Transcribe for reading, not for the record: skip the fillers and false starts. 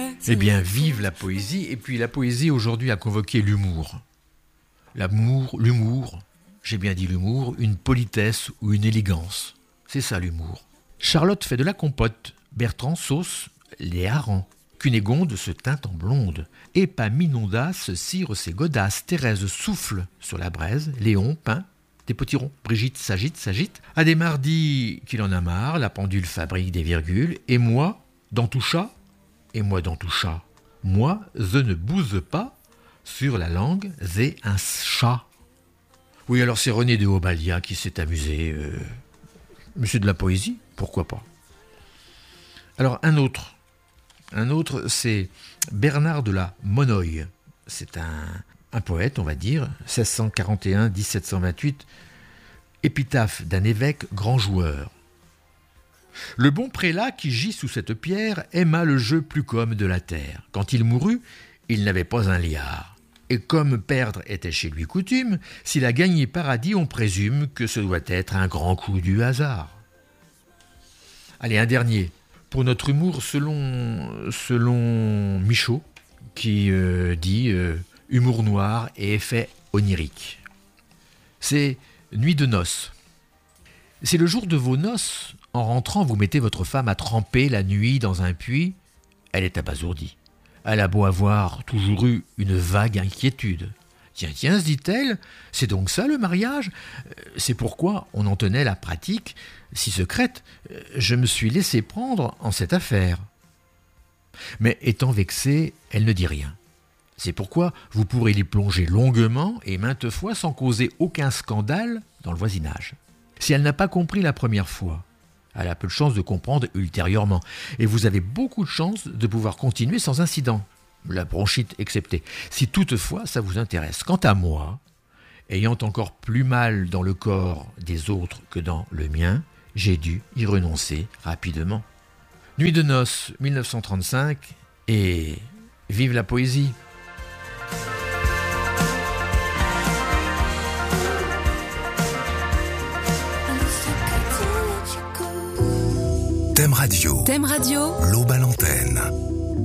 Eh bien, vive la poésie. Et puis la poésie aujourd'hui a convoqué l'humour. L'humour, j'ai bien dit l'humour, une politesse ou une élégance. C'est ça l'humour. Charlotte fait de la compote, Bertrand sauce les harengs. Cunégonde se teinte en blonde. Épaminondas cire ses godasses. Thérèse souffle sur la braise. Léon peint des potirons. Brigitte s'agite. Adhémar dit qu'il en a marre. La pendule fabrique des virgules. Et moi, dans tout chat, moi, je ne bouse pas. Sur la langue, j'ai un chat. Oui, alors c'est René de Aubalia qui s'est amusé. Monsieur de la poésie, pourquoi pas. Alors un autre, c'est Bernard de la Monnoye. C'est un poète, on va dire, 1641-1728, épitaphe d'un évêque grand joueur. Le bon prélat qui gît sous cette pierre aima le jeu plus comme de la terre. Quand il mourut, il n'avait pas un liard. Et comme perdre était chez lui coutume, s'il a gagné paradis, on présume que ce doit être un grand coup du hasard. Allez, un dernier. Pour notre humour, selon Michaud, qui dit humour noir et effet onirique. C'est nuit de noces. C'est le jour de vos noces. En rentrant, vous mettez votre femme à tremper la nuit dans un puits. Elle est abasourdie. Elle a beau avoir toujours eu une vague inquiétude. Tiens, se dit-elle, c'est donc ça le mariage ? C'est pourquoi on en tenait la pratique si secrète. Je me suis laissé prendre en cette affaire. Mais étant vexée, elle ne dit rien. C'est pourquoi vous pourrez y plonger longuement et maintes fois sans causer aucun scandale dans le voisinage. Si elle n'a pas compris la première fois, elle a peu de chance de comprendre ultérieurement. Et vous avez beaucoup de chance de pouvoir continuer sans incident, la bronchite exceptée, si toutefois ça vous intéresse. Quant à moi, ayant encore plus mal dans le corps des autres que dans le mien, j'ai dû y renoncer rapidement. Nuit de noces, 1935, et vive la poésie. Thème Radio. Thème Radio. L'aube à l'antenne.